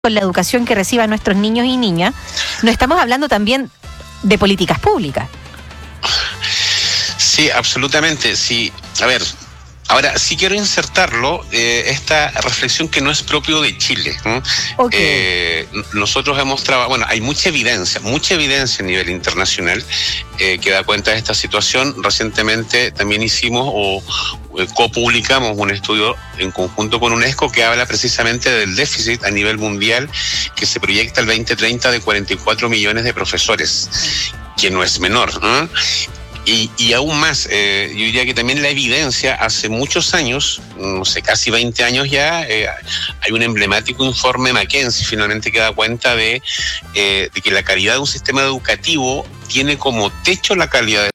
con la educación que reciban nuestros niños y niñas, no estamos hablando también de políticas públicas. Sí, absolutamente. Sí, a ver, ahora sí quiero insertarlo, esta reflexión que no es propio de Chile. Okay. Nosotros hemos trabajado, bueno, hay mucha evidencia a nivel internacional que da cuenta de esta situación. Recientemente también hicimos o copublicamos un estudio en conjunto con UNESCO que habla precisamente del déficit a nivel mundial que se proyecta al 2030 de 44 millones de profesores, que no es menor, ¿no? Y aún más, yo diría que también la evidencia, hace muchos años, no sé, casi 20 años ya, hay un emblemático informe McKinsey finalmente que da cuenta de que la calidad de un sistema educativo tiene como techo la calidad